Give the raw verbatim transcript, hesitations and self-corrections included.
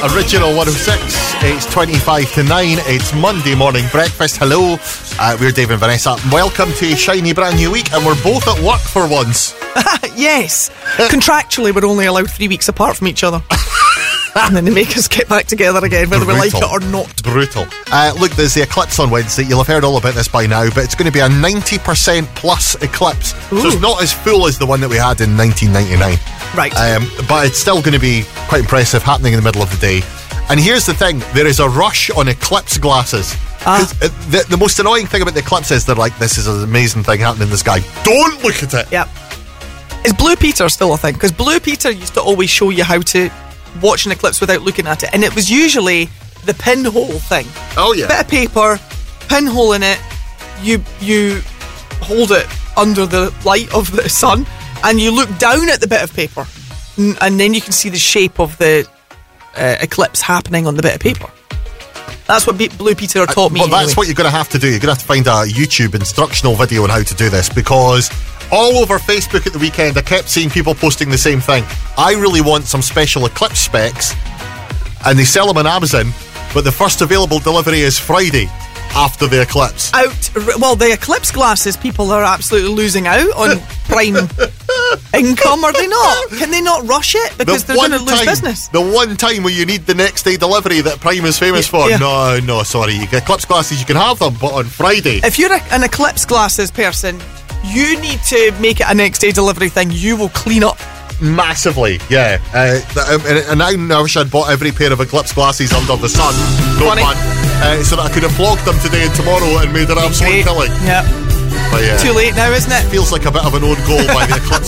Original one oh six. It's twenty-five to nine. It's Monday morning breakfast. Hello, uh, we're Dave and Vanessa. Welcome to a shiny brand new week, and we're both at work for once. Yes. Contractually, we're only allowed three weeks apart from each other. And then they make us get back together again, whether Brutal. we like it or not. Brutal. Uh, look, there's the eclipse on Wednesday. You'll have heard all about this by now, but it's going to be a ninety percent plus eclipse. Ooh. So it's not as full as the one that we had in nineteen ninety-nine. Right. Um, but it's still going to be quite impressive, happening in the middle of the day. And here's the thing, there is a rush on eclipse glasses. Ah. The, the most annoying thing about the eclipse is they're like, this is an amazing thing happening in the sky. Don't look at it. Yep. Is Blue Peter still a thing? Because Blue Peter used to always show you how to watch an eclipse without looking at it, and it was usually the pinhole thing. Oh yeah. Bit of paper, pinhole in it, you you hold it under the light of the sun, and you look down at the bit of paper, n- and then you can see the shape of the uh, eclipse happening on the bit of paper. That's what Be- Blue Peter taught me. Well, that's anyway. what you're going to have to do. You're going to have to find a YouTube instructional video on how to do this, because all over Facebook at the weekend I kept seeing people posting the same thing. I really want some special eclipse specs, and they sell them on Amazon, but the first available delivery is Friday after the eclipse. Out. Well, the eclipse glasses people are absolutely losing out on prime income, are they not? Can they not rush it? Because The they're going to one lose time- business. The one time where you need the next day delivery that Prime is famous for. Yeah. No, no, sorry. You get eclipse glasses, you can have them, but on Friday. If you're a, an eclipse glasses person, you need to make it a next day delivery thing. You will clean up. Massively, yeah. Uh, th- and, and I wish I'd bought every pair of eclipse glasses under the sun. No Funny. fun. Uh, so that I could have flogged them today and tomorrow and made an absolute Great. killing. Yeah. But yeah, Too late now, isn't it? feels like a bit of an own goal by the eclipse